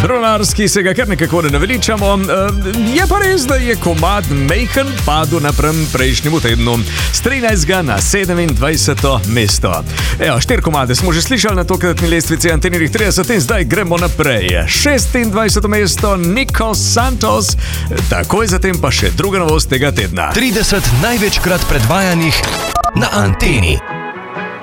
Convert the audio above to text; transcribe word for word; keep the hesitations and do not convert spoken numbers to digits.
Rolarski se ga kar nekako ne naveličamo. Je pa res, da je komad mejhen padel napram prejšnjemu tednu. Z trinajstega na sedemindvajseto mesto. Evo, štiri komade smo že slišali na tokratni lestvici Antenirih trideset in zdaj gremo naprej. šestindvajseto mesto Nico Santos, takoj zatem pa še druga novost tega tedna. trideset največkrat predvajanih na Anteni.